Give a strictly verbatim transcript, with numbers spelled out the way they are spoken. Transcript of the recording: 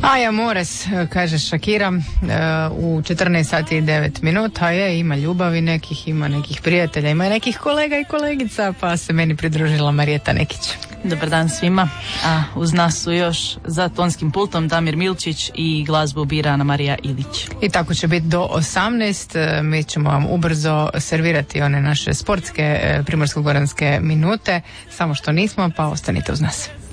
Aja Mores, kaže Shakira, u četrnaest sati i devet minuta. Je, ima ljubavi nekih, ima nekih prijatelja, ima nekih kolega i kolegica, pa se meni pridružila Marijeta Nekić. Dobar dan svima. A uz nas su još za tonskim pultom Damir Milčić i glazbu bira Ana Marija Ilić. I tako će biti do osamnaest. Mi ćemo vam ubrzo servirati one naše sportske primorsko-goranske minute, samo što nismo, pa ostanite uz nas.